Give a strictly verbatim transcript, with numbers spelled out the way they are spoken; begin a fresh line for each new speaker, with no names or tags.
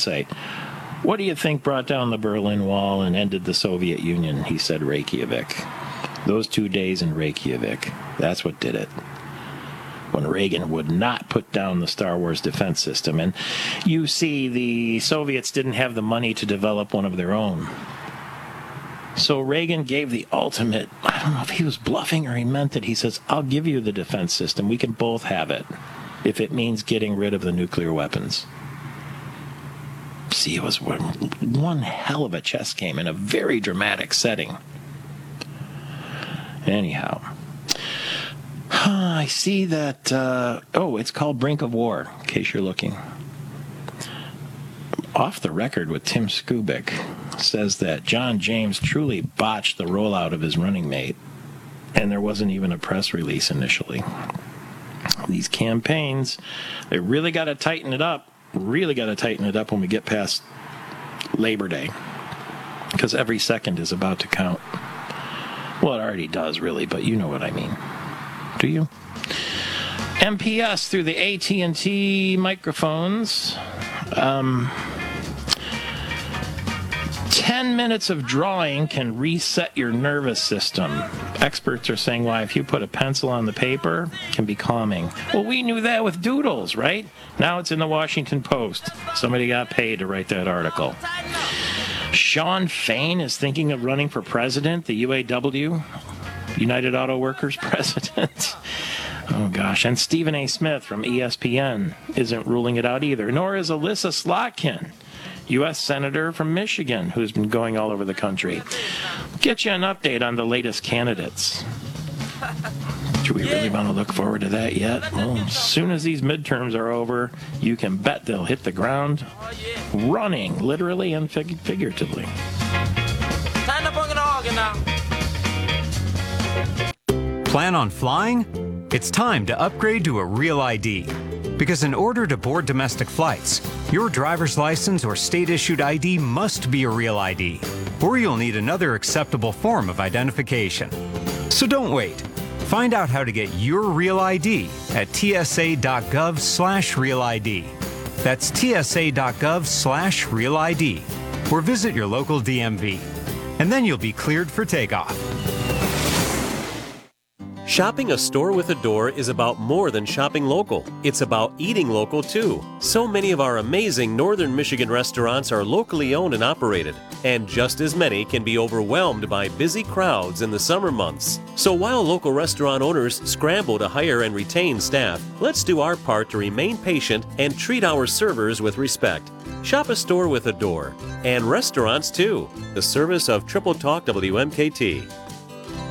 site. What do you think brought down the Berlin Wall and ended the Soviet Union? He said Reykjavik. Those two days in Reykjavik, that's what did it. When Reagan would not put down the Star Wars defense system. And you see, the Soviets didn't have the money to develop one of their own. So Reagan gave the ultimate, I don't know if he was bluffing or he meant it. He says, I'll give you the defense system. We can both have it if it means getting rid of the nuclear weapons. See, it was one, one hell of a chess game in a very dramatic setting. Anyhow, I see that, uh, oh, it's called Brink of War, in case you're looking. Off the Record with Tim Skubick says that John James truly botched the rollout of his running mate, and there wasn't even a press release initially. These campaigns, they really got to tighten it up. Really got to tighten it up when we get past Labor Day, because every second is about to count. Well, it already does, really, but you know what I mean. Do you? M P S through the A T and T microphones. Um, ten minutes of drawing can reset your nervous system. Experts are saying, why, if you put a pencil on the paper, it can be calming. Well, we knew that with doodles, right? Now it's in the Washington Post. Somebody got paid to write that article. Sean Fain is thinking of running for president, the U A W, United Auto Workers president. Oh, gosh. And Stephen A. Smith from E S P N isn't ruling it out either, nor is Alyssa Slotkin, U S Senator from Michigan, who's been going all over the country. Get you an update on the latest candidates. Do we really want to look forward to that yet? Well, as soon as these midterms are over, you can bet they'll hit the ground running, literally and fig- figuratively.
Plan on flying? It's time to upgrade to a Real I D. Because in order to board domestic flights, your driver's license or state-issued I D must be a Real I D, or you'll need another acceptable form of identification. So don't wait. Find out how to get your Real I D at tsa.gov slash Real ID. That's tsa.gov slash Real ID, or visit your local D M V. And then you'll be cleared for takeoff.
Shopping a store with a door is about more than shopping local. It's about eating local, too. So many of our amazing Northern Michigan restaurants are locally owned and operated, and just as many can be overwhelmed by busy crowds in the summer months. So while local restaurant owners scramble to hire and retain staff, let's do our part to remain patient and treat our servers with respect. Shop a store with a door. And restaurants, too. The service of Triple Talk W M K T.